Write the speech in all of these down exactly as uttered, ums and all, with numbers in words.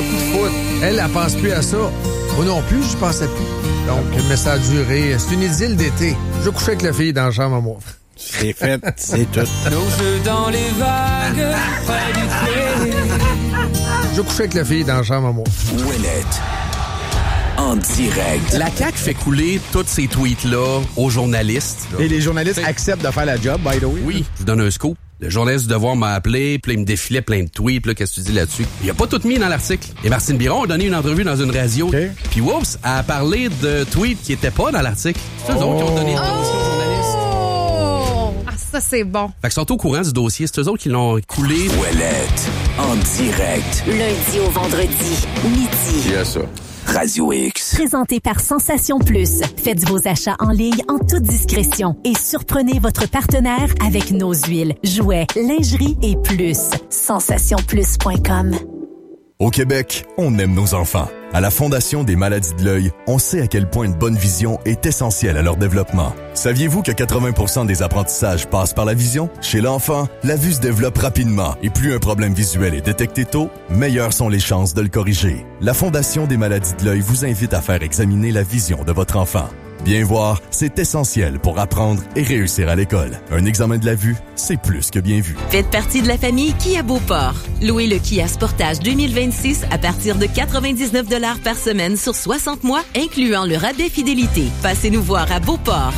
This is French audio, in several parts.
coup de foot. Elle, elle pense plus à ça. Moi non plus, je pensais plus. Donc, mais ça a duré. C'est une idylle d'été. Je couchais avec la fille dans la chambre à moi. C'est fait, c'est tout. Nos jeux dans les vagues, près du quai. Je couchais avec la fille dans la chambre à moi. Ouellette. En direct. La C A Q fait couler tous ces tweets-là aux journalistes. Là. Et les journalistes T'sais, acceptent de faire la job, by the way. Oui, je vous donne un scoop. Le journaliste du Devoir m'a appelé, puis il me défilait plein de tweets, là, qu'est-ce que tu dis là-dessus? Il a pas tout mis dans l'article. Et Martine Biron a donné une entrevue dans une radio. Okay. Puis oups, elle a parlé de tweets qui étaient pas dans l'article. C'est eux oh. autres qui ont donné l'attention aux journalistes. Ah, ça, c'est bon. Fait qu'ils sont au courant du dossier. C'est eux autres qui l'ont coulé. Ouellette, en direct. Lundi au vendredi, midi. Qui a ça? Radio X. Présenté par Sensation Plus. Faites vos achats en ligne en toute discrétion et surprenez votre partenaire avec nos huiles, jouets, lingerie et plus. sensation plus point com. Au Québec, on aime nos enfants. À la Fondation des maladies de l'œil, on sait à quel point une bonne vision est essentielle à leur développement. Saviez-vous que quatre-vingts pour cent des apprentissages passent par la vision? Chez l'enfant, la vue se développe rapidement et plus un problème visuel est détecté tôt, meilleures sont les chances de le corriger. La Fondation des maladies de l'œil vous invite à faire examiner la vision de votre enfant. Bien voir, c'est essentiel pour apprendre et réussir à l'école. Un examen de la vue, c'est plus que bien vu. Faites partie de la famille Kia Beauport. Louez le Kia Sportage deux mille vingt-six à partir de quatre-vingt-dix-neuf dollars par semaine sur soixante mois, incluant le rabais fidélité. Passez nous voir à Beauport.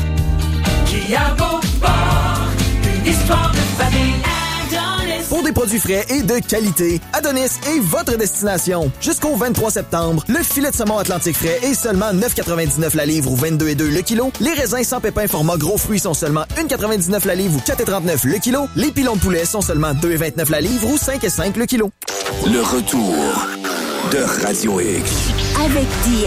Kia Beauport, une histoire de famille. Pour des produits frais et de qualité, Adonis est votre destination. Jusqu'au vingt-trois septembre, le filet de saumon Atlantique frais est seulement neuf quatre-vingt-dix-neuf la livre ou vingt-deux virgule deux le kilo. Les raisins sans pépins format gros fruits sont seulement un virgule quatre-vingt-dix-neuf la livre ou quatre virgule trente-neuf le kilo. Les pilons de poulet sont seulement deux virgule vingt-neuf la livre ou cinq virgule cinq le kilo. Le retour de Radio X. Avec D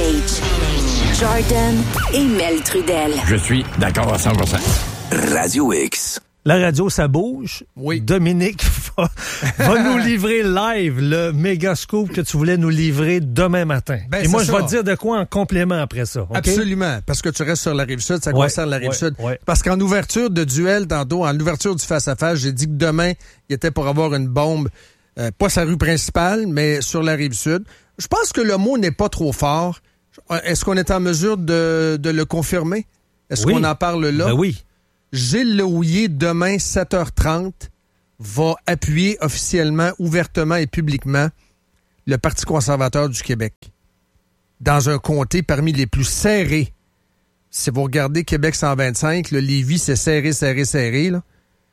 H, Jordan et Mel Trudel. Je suis d'accord à cent pour cent. Radio X. La radio, ça bouge. Oui. Dominique va, va nous livrer live le méga scoop que tu voulais nous livrer demain matin. Ben, et moi, je ça. vais te dire de quoi en complément après ça. Okay? Absolument. Parce que tu restes sur la Rive-Sud, ça ouais, concerne la Rive-Sud. Ouais, ouais. Parce qu'en ouverture de duel, tantôt, en ouverture du face-à-face, j'ai dit que demain, il était pour avoir une bombe, euh, pas sa rue principale, mais sur la Rive-Sud. Je pense que le mot n'est pas trop fort. Est-ce qu'on est en mesure de, de le confirmer? Est-ce oui. qu'on en parle là? Ben oui. Gilles Lehouillier, demain, sept heures trente, va appuyer officiellement, ouvertement et publiquement le Parti conservateur du Québec. Dans un comté parmi les plus serrés. Si vous regardez Québec cent vingt-cinq, le Lévis, c'est serré, serré, serré. Là.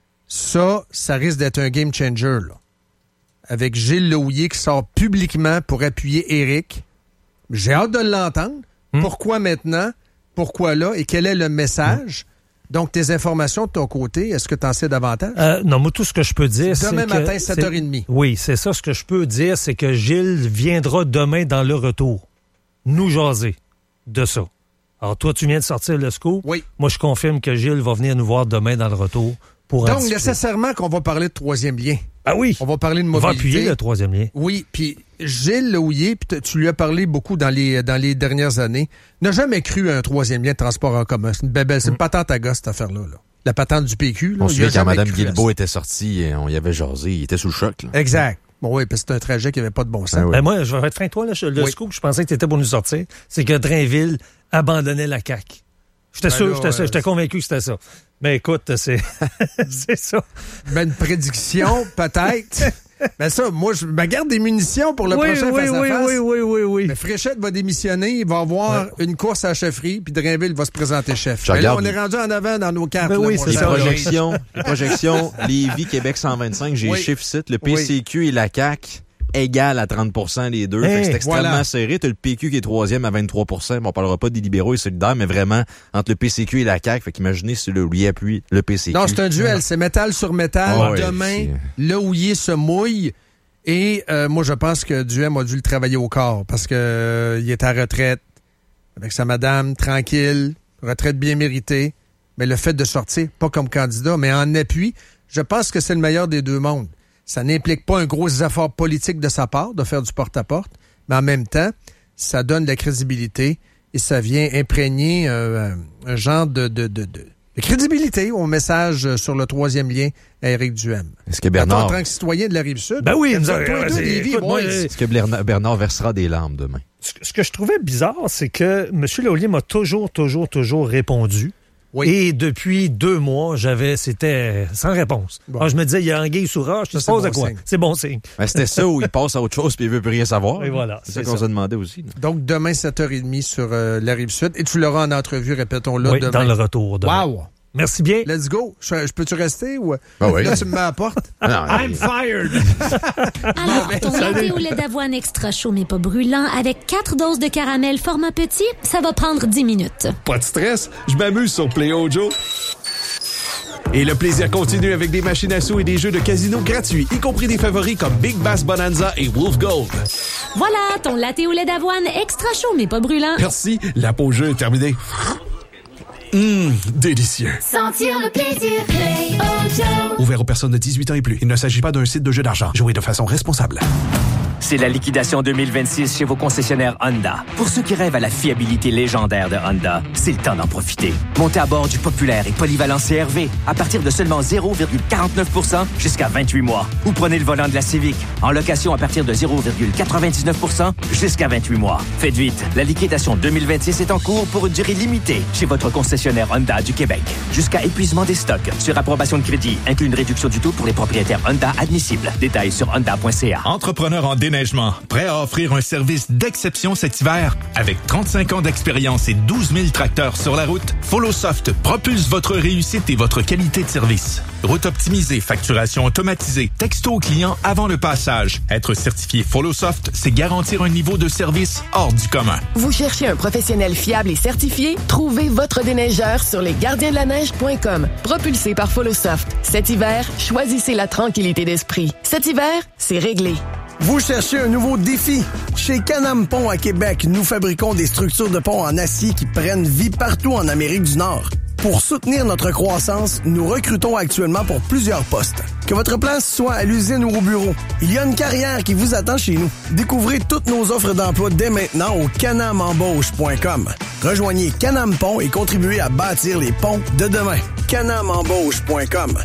Ça, ça risque d'être un game changer. Là. Avec Gilles Lehouillier qui sort publiquement pour appuyer Éric. J'ai hâte de l'entendre. Hum. Pourquoi maintenant? Pourquoi là? Et quel est le message? Hum. Donc, tes informations de ton côté, est-ce que tu en sais davantage? Euh, non, moi, tout ce que je peux dire, c'est demain que... matin, sept heures trente. Oui, c'est ça. Ce que je peux dire, c'est que Gilles viendra demain dans le retour nous jaser de ça. Alors, toi, tu viens de sortir le scoop. Oui. Moi, je confirme que Gilles va venir nous voir demain dans le retour pour Donc, nécessairement qu'on va parler de troisième lien. Ah oui. On va parler de mobilité. On va appuyer le troisième lien. Oui, puis Gilles Lehouillier, puis tu lui as parlé beaucoup dans les, dans les dernières années, n'a jamais cru à un troisième lien de transport en commun. C'est une bébelle, c'est une patente à gosse, cette affaire-là. Là. La patente du P Q. Là, on se souvient quand Mme Guilbeault était sortie, on y avait jasé, il était sous le choc. Là. Exact. Bon, oui, parce que c'est un trajet qui n'avait pas de bon sens. Ah, oui. Ben moi, je vais être franc toi, là, le oui. scoop, je pensais que tu étais pour nous sortir, c'est que Drainville abandonnait la C A Q. J'étais ben sûr, là, j'étais, euh, j'étais convaincu que c'était ça. Mais écoute, c'est, c'est ça. Ben, une prédiction, peut-être. Ben ça, moi, je me garde des munitions pour le oui, prochain oui, face-à-face. Oui, oui, oui, oui, oui. Mais Fréchette va démissionner, il va avoir ouais. une course à la chefferie, puis Drainville va se présenter chef. Mais là, on est rendu en avant dans nos cartes. Ben là, oui, c'est les ça. Projections, les projections, Lévis, Québec cent vingt-cinq, j'ai oui. les chiffres ici, le P C Q oui. et la C A Q égal à trente pour cent les deux. Hey, fait que c'est extrêmement voilà. serré. T'as le P Q qui est troisième à vingt-trois pour cent. Bon, on parlera pas des libéraux et solidaires, mais vraiment entre le P C Q et la C A Q. Fait qu'imaginez si Lehouillier appuie le P C Q. Non, c'est un duel. C'est métal sur métal. Oh, demain, ouais, Lehouillier se mouille. Et euh, moi, je pense que Duhem a dû le travailler au corps parce que euh, il est à retraite avec sa madame, tranquille, retraite bien méritée. Mais le fait de sortir, pas comme candidat, mais en appui, je pense que c'est le meilleur des deux mondes. Ça n'implique pas un gros effort politique de sa part de faire du porte-à-porte, mais en même temps, ça donne de la crédibilité et ça vient imprégner euh, un genre de, de, de, de, crédibilité au message sur le troisième lien à Éric Duhem. Est-ce que Bernard... En tant que citoyen de la Rive-Sud. Ben oui, nous toi, toi, toi, Lévis, écoute, moi, Est-ce que Bernard versera des larmes demain? Ce que je trouvais bizarre, c'est que M. Laulier m'a toujours, toujours, toujours répondu. Oui. Et depuis deux mois, j'avais, c'était sans réponse. Bon. Alors, je me disais, il y a anguille sous roche, tu te poses à quoi? Signe. C'est bon signe. Ben, c'était ça où il passe à autre chose puis il veut plus rien savoir. Et voilà. C'est, c'est ça qu'on s'est demandé aussi. Là. Donc, demain, sept heures trente sur euh, la Rive-Sud. Et tu l'auras en entrevue, répétons-le, oui, demain. dans le retour. Demain. Wow! Merci bien. Let's go. Je, je peux-tu rester ou ben oui. là, tu me mets à la porte? Non, I'm fired! Alors, ton latte au lait d'avoine extra chaud mais pas brûlant avec quatre doses de caramel format petit, ça va prendre dix minutes. Pas de stress, je m'amuse sur Play Ojo. Et le plaisir continue avec des machines à sous et des jeux de casino gratuits, y compris des favoris comme Big Bass Bonanza et Wolf Gold. Voilà, ton latte au lait d'avoine extra chaud mais pas brûlant. Merci, la pause jeu est terminée. Hum, délicieux. Sentir le plaisir, Play Ojo. Ouvert aux personnes de dix-huit ans et plus. Il ne s'agit pas d'un site de jeu d'argent. Jouez de façon responsable. C'est la liquidation deux mille vingt-six chez vos concessionnaires Honda. Pour ceux qui rêvent à la fiabilité légendaire de Honda, c'est le temps d'en profiter. Montez à bord du populaire et polyvalent C R V à partir de seulement zéro virgule quarante-neuf pour cent jusqu'à vingt-huit mois. Ou prenez le volant de la Civic en location à partir de zéro virgule quatre-vingt-dix-neuf pour cent jusqu'à vingt-huit mois. Faites vite, la liquidation deux mille vingt-six est en cours pour une durée limitée chez votre concessionnaire Honda du Québec. Jusqu'à épuisement des stocks. Sur approbation de crédit, inclut une réduction du taux pour les propriétaires Honda admissibles. Détails sur honda point c a. Entrepreneur en déneigement, prêt à offrir un service d'exception cet hiver? Avec trente-cinq ans d'expérience et douze mille tracteurs sur la route, FollowSoft propulse votre réussite et votre qualité de service. Route optimisée, facturation automatisée, texto au client avant le passage. Être certifié FollowSoft, c'est garantir un niveau de service hors du commun. Vous cherchez un professionnel fiable et certifié? Trouvez votre déneigeur sur lesgardiensdelaneige point com. Propulsé par FollowSoft. Cet hiver, choisissez la tranquillité d'esprit. Cet hiver, c'est réglé. Vous cherchez un nouveau défi? Chez Can-Am Pont à Québec, nous fabriquons des structures de pont en acier qui prennent vie partout en Amérique du Nord. Pour soutenir notre croissance, nous recrutons actuellement pour plusieurs postes. Que votre place soit à l'usine ou au bureau, il y a une carrière qui vous attend chez nous. Découvrez toutes nos offres d'emploi dès maintenant au canam embauche point com. Rejoignez Can-Am Pont et contribuez à bâtir les ponts de demain. canam embauche point com.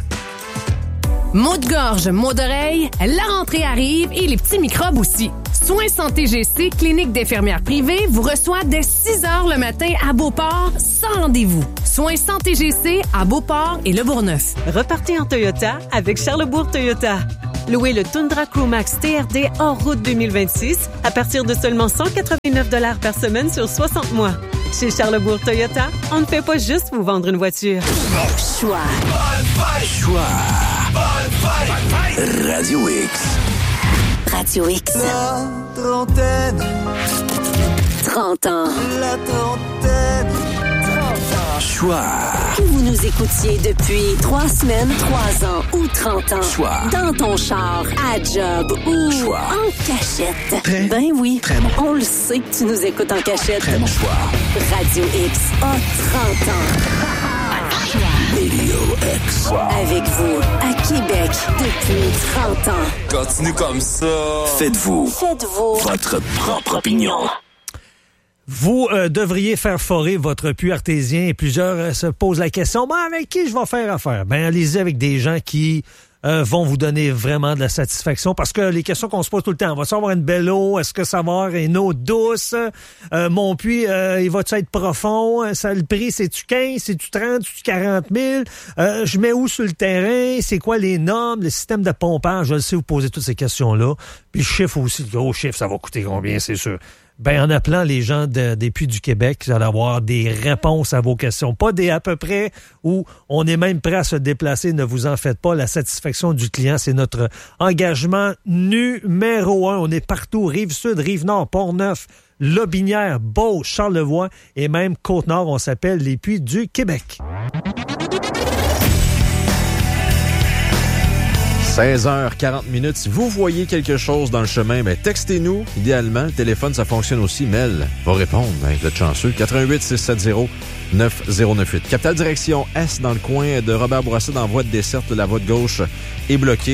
Maux de gorge, maux d'oreille, la rentrée arrive et les petits microbes aussi. Soins Santé G C, clinique d'infirmières privées, vous reçoit dès six heures le matin à Beauport, sans rendez-vous. Soins Santé G C à Beauport et Le Bourgneuf. Repartez en Toyota avec Charlesbourg Toyota. Louez le Tundra Crewmax T R D hors route deux mille vingt-six à partir de seulement cent quatre-vingt-neuf dollars par semaine sur soixante mois. Chez Charlesbourg Toyota, on ne fait pas juste vous vendre une voiture. Choix. Choix. Radio X. Radio X. La trentaine. trente ans. La trentaine. trente ans. Choix. Que vous nous écoutiez depuis trois semaines, trois ans ou trente ans. Choix. Dans ton char, à job ou Choix. en cachette. Très, ben oui. Très bon. On le sait que tu nous écoutes en cachette. Très bon choix. Radio X a trente ans. Radio X. Avec vous, à Québec, depuis trente ans. Continue comme ça. Faites-vous. Faites-vous. Votre propre opinion. Vous euh, devriez faire forer votre puits artésien et plusieurs euh, se posent la question, ben, avec qui je vais faire affaire? Ben, allez-y avec des gens qui euh, vont vous donner vraiment de la satisfaction parce que les questions qu'on se pose tout le temps, va-t-il avoir une belle eau? Est-ce que ça va avoir une eau douce? Euh, mon puits, euh, il va-tu être profond? Ça, le prix, c'est-tu quinze? C'est-tu trente? C'est-tu quarante mille? Euh, je mets où sur le terrain? C'est quoi les normes? Le système de pompage? Je le sais, vous posez toutes ces questions-là. Puis le chiffre aussi, le gros chiffre, ça va coûter combien, c'est sûr. Ben, en appelant les gens de, des Puits du Québec, vous allez avoir des réponses à vos questions. Pas des à peu près où on est même prêt à se déplacer. Ne vous en faites pas. La satisfaction du client, c'est notre engagement numéro un. On est partout. Rive-Sud, Rive-Nord, Port-Neuf, Lobinière, Beauce, Charlevoix et même Côte-Nord. On s'appelle les Puits du Québec. seize heures quarante minutes. Si vous voyez quelque chose dans le chemin, ben textez-nous. Idéalement, le téléphone, ça fonctionne aussi. Mel va répondre. Ben, vous êtes chanceux. quatre un huit six sept zéro neuf zéro neuf huit. Capitale direction Est dans le coin de Robert Bourassa dans la voie de desserte. La voie de gauche est bloquée.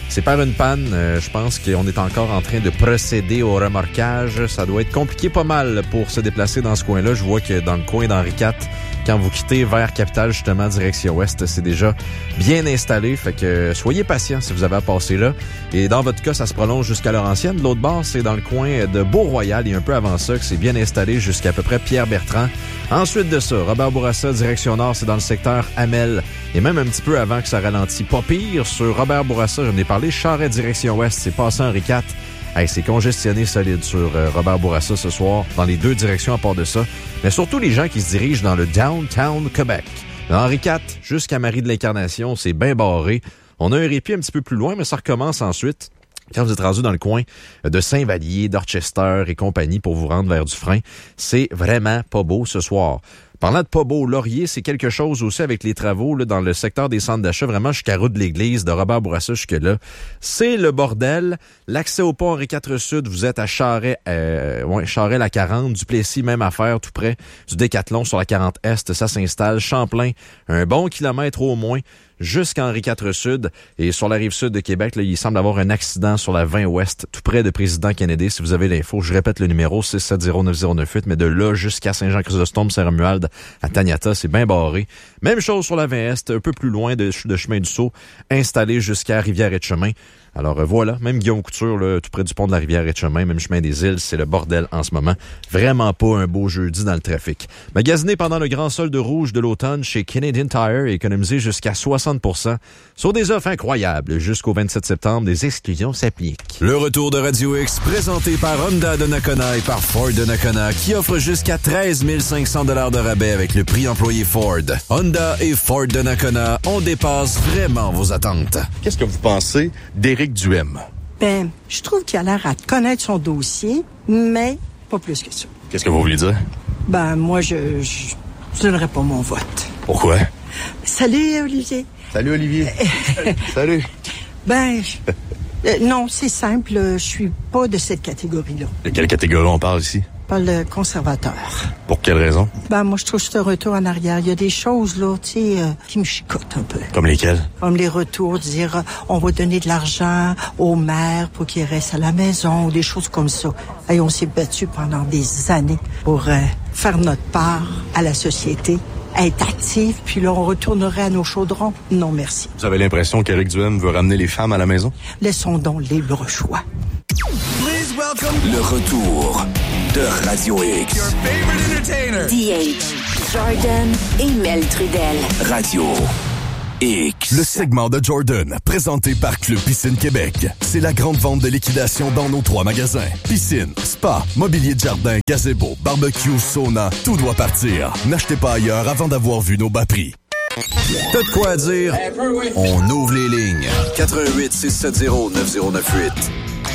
C'est par une panne. Euh, je pense qu'on est encore en train de procéder au remorquage. Ça doit être compliqué pas mal pour se déplacer dans ce coin-là. Je vois que dans le coin d'Henri quatre, quand vous quittez vers Capitale, justement, direction ouest, c'est déjà bien installé. Fait que soyez patients si vous avez à passer là. Et dans votre cas, ça se prolonge jusqu'à Laurentienne. L'autre bord, c'est dans le coin de Beau-Royal et un peu avant ça que c'est bien installé jusqu'à à peu près Pierre-Bertrand. Ensuite de ça, Robert Bourassa, direction nord, c'est dans le secteur Hamel. Et même un petit peu avant que ça ralentit. Pas pire, sur Robert Bourassa, j'en ai parlé, Charest, direction ouest, c'est passé Henri quatre. Hey, c'est congestionné solide sur euh, Robert Bourassa ce soir, dans les deux directions à part de ça. Mais surtout les gens qui se dirigent dans le downtown Québec. De Henri quatre jusqu'à Marie de l'Incarnation, c'est bien barré. On a un répit un petit peu plus loin, mais ça recommence ensuite. Quand vous êtes rendu dans le coin de Saint-Vallier, d'Orchester et compagnie pour vous rendre vers Dufresne, c'est vraiment pas beau ce soir. Parlant de pas beau, Laurier, c'est quelque chose aussi avec les travaux là, dans le secteur des centres d'achat, vraiment jusqu'à route de l'église, de Robert Bourassa jusque-là. C'est le bordel. L'accès au pont Henri quatre Sud, vous êtes à Charest, euh, ouais, Charest la quarante, Duplessis, même affaire, tout près du Décathlon sur la quarante Est, ça s'installe. Champlain, un bon kilomètre au moins, jusqu'à Henri quatre Sud. Et sur la rive sud de Québec, là, il semble avoir un accident sur la vingt Ouest, tout près de Président Kennedy. Si vous avez l'info, je répète le numéro six sept zéro neuf zéro neuf huit, mais de là jusqu'à Saint-Jean-Chrysostome, Saint-Romuald, à Taniata, c'est bien barré. Même chose sur la vingt Est, un peu plus loin de, de Chemin du Sceau, installé jusqu'à Rivière-et-Chemin. Alors euh, voilà, même Guillaume Couture, là, tout près du pont de la Rivière-et-Chemin, même Chemin des Îles, c'est le bordel en ce moment. Vraiment pas un beau jeudi dans le trafic. Magasiné pendant le grand solde rouge de l'automne chez Canadian Tire et économisé jusqu'à soixante pour cent sur des offres incroyables. Jusqu'au vingt-sept septembre, des exclusions s'appliquent. Le retour de Radio X, présenté par Honda de Nakona et par Ford de Nakona, qui offre jusqu'à treize mille cinq cents dollars de rabais avec le prix employé Ford. Honda et Ford de Nakona, on dépasse vraiment vos attentes. Qu'est-ce que vous pensez d'Éric Duhem? Ben, je trouve qu'il a l'air à connaître son dossier, mais pas plus que ça. Qu'est-ce que vous voulez dire? Ben, moi, je, je, je donnerais pas mon vote. Pourquoi? Salut, Olivier. Salut, Olivier. Salut. Ben, je, euh, non, c'est simple. Je suis pas de cette catégorie-là. De quelle catégorie on parle ici? Je parle de conservateur. Pour quelle raison? Ben, moi, je trouve que c'est un retour en arrière. Il y a des choses, là, tu sais, euh, qui me chicotent un peu. Comme lesquelles? Comme les retours, dire, euh, on va donner de l'argent aux maires pour qu'ils restent à la maison, ou des choses comme ça. Et on s'est battu pendant des années pour euh, faire notre part à la société, être actif, puis là, on retournerait à nos chaudrons. Non, merci. Vous avez l'impression qu'Éric Duhem veut ramener les femmes à la maison? Laissons donc libre choix. Le retour de Radio X. D H, Jordan et Mel Trudel. Radio X. Le segment de Jordan, présenté par Club Piscine Québec. C'est la grande vente de liquidation dans nos trois magasins. Piscine, spa, mobilier de jardin, gazebo, barbecue, sauna, tout doit partir. N'achetez pas ailleurs avant d'avoir vu nos bas prix. T'as de quoi dire? On ouvre les lignes. quatre un huit six sept zéro neuf zéro neuf huit.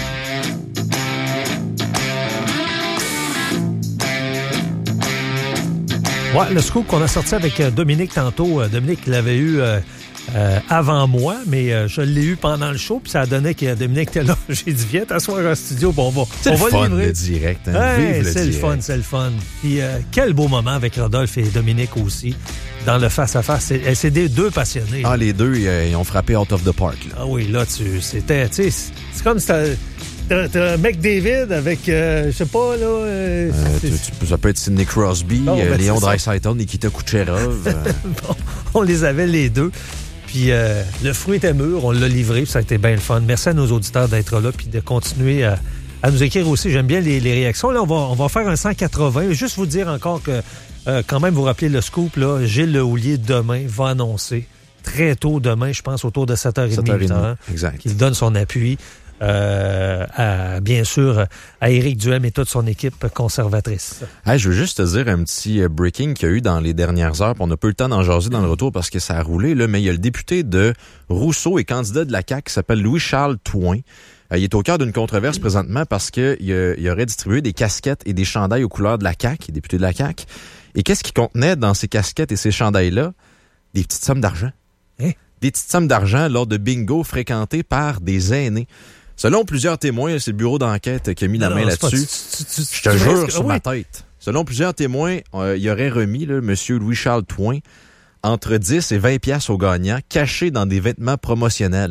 Ouais, le scoop qu'on a sorti avec Dominique tantôt, Dominique l'avait eu euh, euh, avant moi, mais euh, je l'ai eu pendant le show, puis ça a donné que Dominique était là. J'ai dit, viens t'asseoir en studio, puis on va, c'est on le va fun, livrer. Le direct. Hein? Hey, Vive le c'est direct. le fun, c'est le fun. Puis euh, quel beau moment avec Rodolphe et Dominique aussi, dans le face-à-face. C'est, c'est des deux passionnés. Ah, les deux, ils ont frappé out of the park. Là. Ah oui, là, tu, c'était, tu sais, c'est comme si t'as, t'as, t'as un McDavid avec, euh, je sais pas, là... Euh, euh, tu, tu, ça peut être Sidney Crosby, bon, euh, ben, Léon Draisaitl, Nikita Kucherov. Euh... bon, on les avait les deux. Puis euh, le fruit était mûr, on l'a livré, puis ça a été bien le fun. Merci à nos auditeurs d'être là, puis de continuer à, à nous écrire aussi. J'aime bien les, les réactions. Là, on va, on va faire un cent quatre-vingts. Juste vous dire encore que, euh, quand même, vous rappelez le scoop, là, Gilles Lehoulier, demain, va annoncer, très tôt demain, je pense, autour de sept heures trente, sept heures trente, exact. Qu'il donne son appui. Euh, à, bien sûr, à Éric Duhem et toute son équipe conservatrice. Hey, je veux juste te dire un petit breaking qu'il y a eu dans les dernières heures. On n'a pas eu le temps d'en jaser dans le retour parce que ça a roulé, là, mais il y a le député de Rousseau et candidat de la C A Q qui s'appelle Louis-Charles Touin. Euh, il est au cœur d'une controverse présentement parce qu'il il aurait distribué des casquettes et des chandails aux couleurs de la C A Q, il est député de la C A Q. Et qu'est-ce qui contenait dans ces casquettes et ces chandails-là? Des petites sommes d'argent. Hein? Des petites sommes d'argent lors de bingo fréquentés par des aînés. Selon plusieurs témoins, c'est le bureau d'enquête qui a mis non, la main non, là-dessus. Pas, tu, tu, tu, je te jure que, sur oui. ma tête. Selon plusieurs témoins, euh, il aurait remis là, M. Louis-Charles Touin entre dix et vingt piastres aux gagnants, cachés dans des vêtements promotionnels.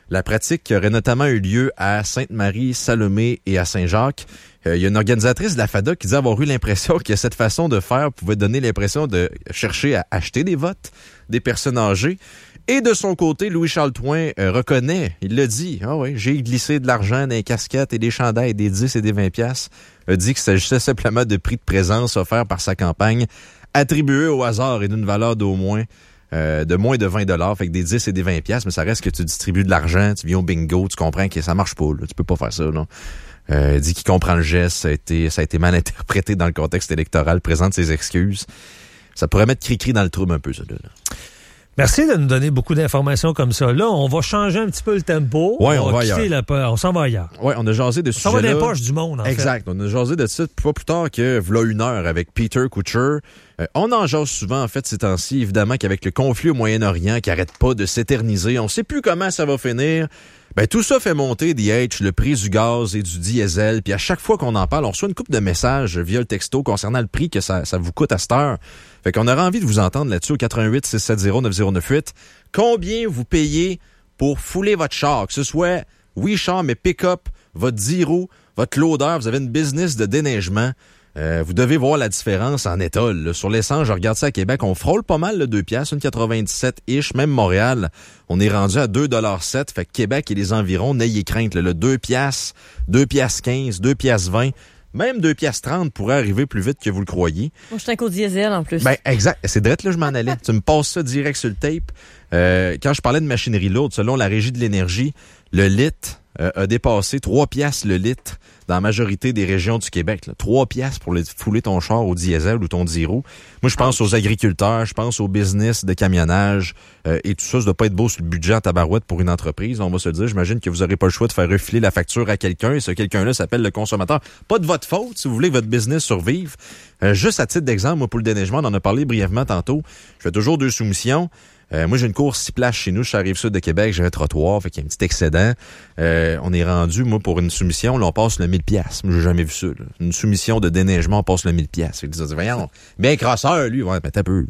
La pratique aurait notamment eu lieu à Sainte-Marie, Salomé et à Saint-Jacques. Il euh, y a une organisatrice de la F A D A qui dit avoir eu l'impression que cette façon de faire pouvait donner l'impression de chercher à acheter des votes des personnes âgées. Et de son côté, Louis-Charles Touin euh, reconnaît, il le dit, ah oui, j'ai glissé de l'argent dans des casquettes et des chandails, des dix et des vingt piastres. A dit qu'il s'agissait simplement de prix de présence offerts par sa campagne, attribués au hasard et d'une valeur d'au moins euh, de moins de vingt dollars, fait que des dix et des vingt piastres, mais ça reste que tu distribues de l'argent, tu viens au bingo, tu comprends que ça marche pas, là, tu peux pas faire ça, là. Euh, il dit qu'il comprend le geste, ça a été, ça a été mal interprété dans le contexte électoral, présente ses excuses. Ça pourrait mettre cri-cri dans le trouble un peu, ça, là. Merci de nous donner beaucoup d'informations comme ça. Là, on va changer un petit peu le tempo. Ouais, on, on va va quitter ailleurs. la peur. On s'en va ailleurs. Ouais, on a jasé de ce sujet-là. On va dans les sujet-là. poches du monde, en exact. fait. On a jasé de ça pas plus tard que v'là une heure avec Peter Couture. Euh, on en jase souvent, en fait, ces temps-ci, évidemment, qu'avec le conflit au Moyen-Orient qui arrête pas de s'éterniser, on sait plus comment ça va finir. Ben, tout ça fait monter, D H, le prix du gaz et du diesel. Puis à chaque fois qu'on en parle, on reçoit une couple de messages via le texto concernant le prix que ça, ça vous coûte à cette heure. Fait qu'on aurait envie de vous entendre là-dessus au quatre un huit six sept zéro neuf zéro neuf huit. Combien vous payez pour fouler votre char? Que ce soit, oui, char, mais pick-up, votre dix roues, votre loader, vous avez une business de déneigement. Euh, vous devez voir la différence en étole. Là. Sur l'essence, je regarde ça à Québec, on frôle pas mal le deux piastres, une quatre-vingt-dix-sept-ish, même Montréal, on est rendu à deux dollars sept. Fait que Québec et les environs, n'ayez crainte, là, le deux piastres, deux piastres quinze, deux piastres vingt, même deux piastres trente pourrait arriver plus vite que vous le croyez. Moi, je suis un qu'au diesel en plus. Ben, exact. C'est direct là, je m'en allais. Tu me passes ça direct sur le tape. Euh, quand je parlais de machinerie lourde, selon la Régie de l'énergie, le litre euh, a dépassé trois piastres le litre dans la majorité des régions du Québec. Là. trois piastres pour le, fouler ton char au diesel ou ton dix roues. Moi, je pense aux agriculteurs, je pense au business de camionnage euh, et tout ça. Ça doit pas être beau sur le budget en tabarouette pour une entreprise, on va se le dire. J'imagine que vous n'aurez pas le choix de faire refiler la facture à quelqu'un et ce quelqu'un-là s'appelle le consommateur. Pas de votre faute si vous voulez que votre business survive. Euh, juste à titre d'exemple, moi, pour le déneigement, on en a parlé brièvement tantôt. Je fais toujours deux soumissions. Euh, moi, j'ai une course six places chez nous. Je suis à Rive-Sud de Québec. J'ai un trottoir. Fait qu'il y a un petit excédent. Euh, on est rendu, moi, pour une soumission, là, on passe le mille piastres. Moi, j'ai jamais vu ça, là. Une soumission de déneigement, on passe le mille piastres. Fait que disent, voyons, bien crasseur, lui. Ouais, ben, t'as peu, là.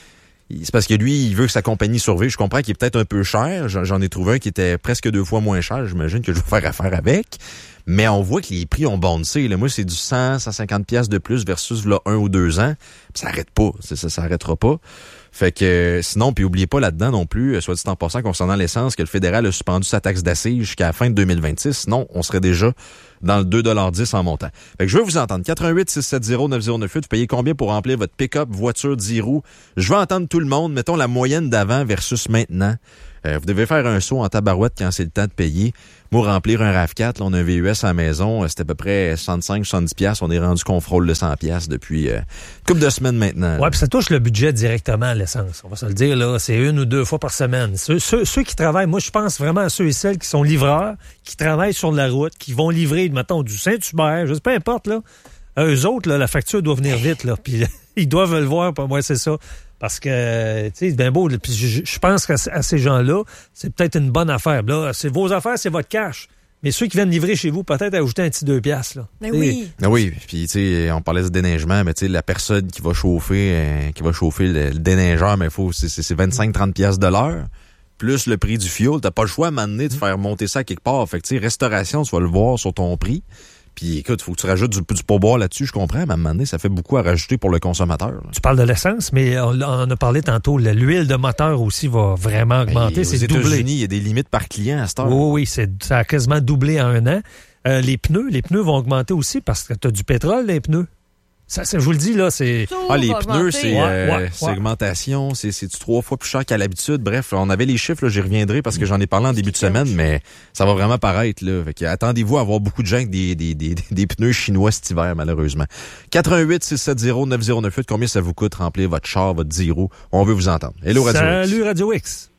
C'est parce que lui, il veut que sa compagnie survive. Je comprends qu'il est peut-être un peu cher. J'en ai trouvé un qui était presque deux fois moins cher. J'imagine que je vais faire affaire avec. Mais on voit que les prix ont bondé. Là, moi, c'est du cent, cent cinquante piastres de plus versus là, un ou deux ans. Puis ça arrête pas. Ça, ça s'arrêtera pas. Fait que euh, sinon, puis oubliez pas là-dedans non plus, euh, soit dit en passant concernant l'essence, que le fédéral a suspendu sa taxe d'assises jusqu'à la fin de deux mille vingt-six. Sinon, on serait déjà dans le deux dollars dix en montant. Fait que je veux vous entendre. quatre un huit six sept zéro neuf zéro neuf huit. Vous payez combien pour remplir votre pick-up, voiture, dix roues? Je veux entendre tout le monde. Mettons la moyenne d'avant versus maintenant. Euh, vous devez faire un saut en tabarouette quand c'est le temps de payer. Moi, remplir un RAV quatre, là, on a un V U S à la maison, c'était à peu près soixante-cinq soixante-dix piastres. On est rendu qu'on frôle le cent piastres depuis euh, une couple de semaines maintenant. Ouais, puis ça touche le budget directement, l'essence. On va se le dire, là, c'est une ou deux fois par semaine. Ceux, ceux, ceux qui travaillent, moi, je pense vraiment à ceux et celles qui sont livreurs, qui travaillent sur la route, qui vont livrer, mettons, du Saint-Hubert, je sais peu importe, là. Eux autres, là, la facture doit venir vite, là, puis ils doivent le voir, pour moi, c'est ça. Parce que, tu sais, c'est bien beau. Puis je, je pense qu'à à ces gens-là, c'est peut-être une bonne affaire. Là, c'est vos affaires, c'est votre cash. Mais ceux qui viennent livrer chez vous, peut-être ajouter un petit deux piastres. Là. Mais oui. Ah oui, puis tu sais, on parlait de déneigement, mais tu sais, la personne qui va chauffer, euh, qui va chauffer le, le déneigeur, mais faut, c'est, c'est vingt-cinq à trente piastres de l'heure. Plus le prix du fioul. T'as pas le choix à m'amener de faire monter ça quelque part. Fait que tu sais, restauration, tu vas le voir sur ton prix. Puis écoute, il faut que tu rajoutes du, du pourboire là-dessus, je comprends, mais à un moment donné, ça fait beaucoup à rajouter pour le consommateur. Là. Tu parles de l'essence, mais on, on a parlé tantôt, l'huile de moteur aussi va vraiment augmenter. C'est doublé. Aux États-Unis, il y a des limites par client à cette heure. Oui, oui, c'est, ça a quasiment doublé en un an. Euh, les pneus, les pneus vont augmenter aussi parce que tu as du pétrole, les pneus. Ça, ça, je vous le dis, là, c'est... Ah, les pneus, c'est, ouais, euh, ouais, c'est ouais. augmentation, c'est, c'est trois fois plus cher qu'à l'habitude. Bref, on avait les chiffres, là, j'y reviendrai parce que j'en ai parlé en début de semaine, mais ça va vraiment paraître, là. Fait que attendez-vous à avoir beaucoup de gens avec des, des, des, des pneus chinois cet hiver, malheureusement. quatre un huit six sept zéro neuf zéro neuf huit, combien ça vous coûte remplir votre char, votre dix roues? On veut vous entendre. Hello, Radio Salut, X. Salut, Radio X.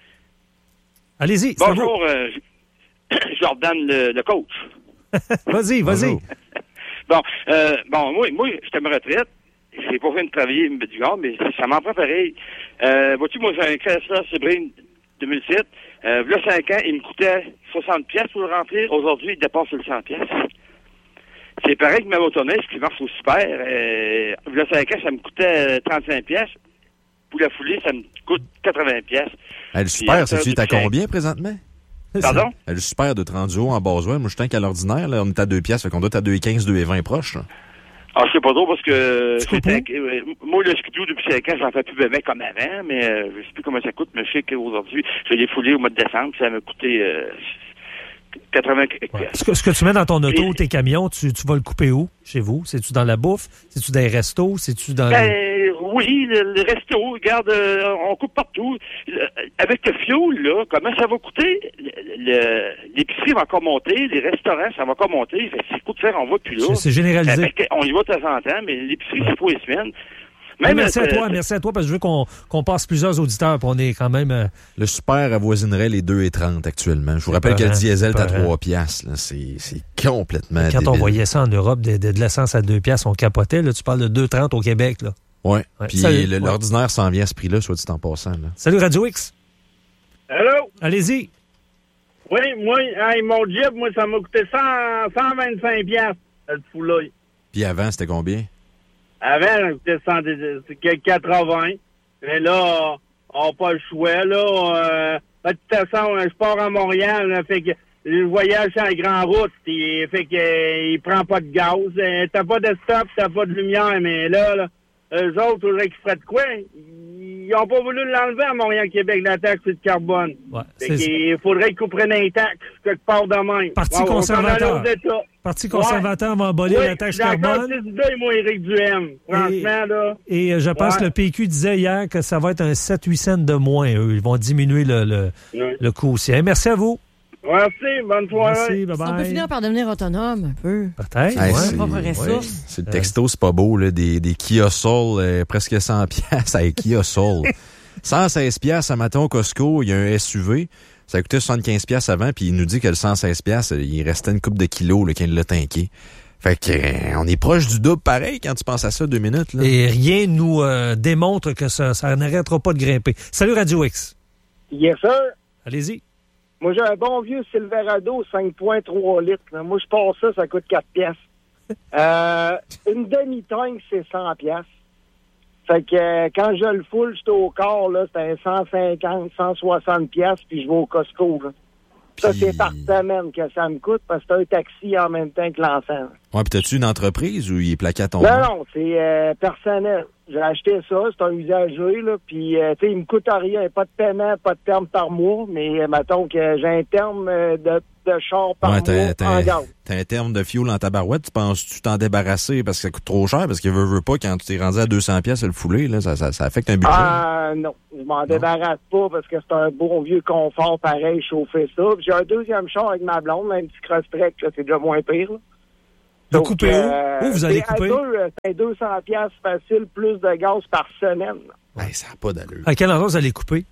Allez-y. Bonjour, euh, Jordan, le, le coach. vas-y, vas-y. Bonjour. Bon, euh, bon, moi, moi, j'étais à ma retraite. J'ai pas fait de travailler du gars, mais ça m'en prend pareil. Euh, vois-tu, moi, j'ai un Chrysler Sebring deux mille sept. Euh, là, cinq ans, il me coûtait soixante piastres pour le remplir. Aujourd'hui, il dépasse le cent piastres. C'est pareil que ma motoneige qui marche au super. Euh, là, cinq ans, ça me coûtait trente-cinq piastres. Pour la fouler, ça me coûte quatre-vingts piastres. Ah, le super, c'est-tu à combien présentement? Pardon? Le super de trente du haut en Boswell. Moi, je suis tant qu'à l'ordinaire, là, on est à deux piastres, fait qu'on doit être à deux quinze, deux vingt proche, là. Ah, je sais pas trop parce que c'était, euh, moi, le Skidoo, depuis cinq ans, j'en fais plus bébé comme avant, mais euh, je sais plus comment ça coûte, mais je sais qu'aujourd'hui, je l'ai foulé au mois de décembre, ça m'a coûté euh, quatre-vingts. Ouais. Ce, que, ce que tu mets dans ton auto ou tes camions, tu, tu vas le couper où, chez vous? C'est-tu dans la bouffe? C'est-tu dans les restos? C'est-tu dans... Ben, oui, le, le resto, regarde, euh, on coupe partout. Le, avec le fioul, là, comment ça va coûter? Le, le, l'épicerie va encore monter, les restaurants, ça va encore monter. Fait que si le coût de fer, on va plus là. C'est, c'est généralisé. Fait on y va de temps en temps, mais l'épicerie, c'est pour les semaines. Même merci euh, à toi, merci à toi, parce que je veux qu'on, qu'on passe plusieurs auditeurs, puis on est quand même... Euh... Le super avoisinerait les deux et trente actuellement. Je vous rappelle que le diesel est à trois piastres. Là. C'est, c'est complètement Quand débile. On voyait ça en Europe, de, de, de l'essence à deux piastres, on capotait. Là, tu parles de deux trente au Québec. Là. Oui, ouais. Puis le, ouais. l'ordinaire s'en vient à ce prix-là, soit dit en passant. Là. Salut Radio X. Allô? Allez-y. Oui, moi, hey, mon Jeep, moi, ça m'a coûté cent, cent vingt-cinq piastres, le fouleuil. Puis avant, c'était combien? Avant, ça coûtait cent quatre-vingts. Mais là, on n'a pas le choix, là. Euh, de toute façon, je pars à Montréal, là, fait que le voyage sur la grande route, il fait qu'il euh, prend pas de gaz. Euh, t'as pas de stop, t'as pas de lumière, mais là, là eux autres, il faudrait qu'ils feraient de quoi? Ils n'ont pas voulu l'enlever à Montréal-Québec, la taxe de carbone. Ouais, il faudrait qu'ils prennent un taxe quelque part de même. Parti ouais, conservateur. Parti conservateur ouais. va abolir oui, la taxe carbone. C'est moi, Éric Duhem. Franchement, et, là. Et je pense ouais. que le P Q disait hier que ça va être un sept à huit cents de moins. Eux. Ils vont diminuer le, le, ouais. le coût aussi. Merci à vous. Merci, bonne soirée. Merci, bye bye. On peut finir par devenir autonome un peu. Peut-être. Hey, ouais. c'est, ouais. c'est le texto, c'est pas beau, là. Des, des Kia Soul, euh, presque cent piastres avec Kia Soul. cent seize piastres à matin au Costco, il y a un S U V. Ça coûtait soixante-quinze piastres avant, puis il nous dit que le cent seize piastres, il restait une coupe de kilos, là, qu'il l'a tanké. Fait que, euh, on est proche du double pareil quand tu penses à ça deux minutes, là. Et rien nous euh, démontre que ça, ça n'arrêtera pas de grimper. Salut Radio X. Yes, sir. Allez-y. Moi, j'ai un bon vieux Silverado cinq virgule trois litres. Là. Moi, je pars ça, ça coûte quatre piastres. euh, une demi-tank, c'est cent piastres. Fait que euh, quand je le foule, j'étais au corps, là, c'était cent cinquante, cent soixante piastres, puis je vais au Costco, là. Ça, puis... c'est par semaine que ça me coûte, parce que c'est un taxi en même temps que l'enfant. Ouais, puis t'as-tu une entreprise ou il est plaqué à ton Non, nom? non, c'est euh, personnel. J'ai acheté ça, c'est un usager, là, puis, euh, tu sais, il me coûte rien, pas de paiement, pas de terme par mois, mais euh, mettons que j'ai un terme euh, de, de char par ouais, mois t'as, t'as, en gaz. T'as un terme de fuel dans ta barouette, tu penses-tu t'en débarrasser parce que ça coûte trop cher, parce qu'il veut, veut pas, quand tu t'es rendu à deux cents piastres le foulé, là, ça, ça, ça affecte un budget? Ah, euh, non, je m'en non. débarrasse pas, parce que c'est un bon vieux confort, pareil, chauffer ça. Puis j'ai un deuxième char avec ma blonde, un petit cross-trek, là, c'est déjà moins pire, là. Vous coupez euh, où? Où vous allez couper? Deux, c'est deux cents piastres facile, plus de gaz par semaine. Ouais, ça n'a pas d'allure. À quel endroit vous allez couper?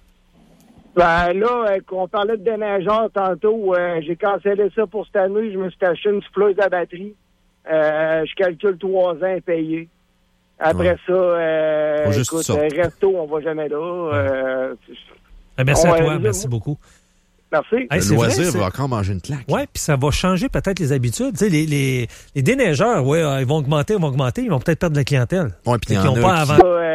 Ben là, euh, on parlait de déneigeur tantôt, euh, j'ai cancellé ça pour cette année. Je me suis acheté une souffleuse à batterie. Euh, je calcule trois ans payés. Après ouais. ça, euh, écoute, euh, resto, on va jamais là. Euh, ouais. Merci on, à toi, euh, merci beaucoup. Merci. Hey, le loisir vrai, va encore manger une claque. Oui, puis ça va changer peut-être les habitudes. Tu sais, les, les, les déneigeurs, ouais, ils vont augmenter, ils vont augmenter, ils vont peut-être perdre de la clientèle. Oui, puis il y en a pas avant... Ça, euh,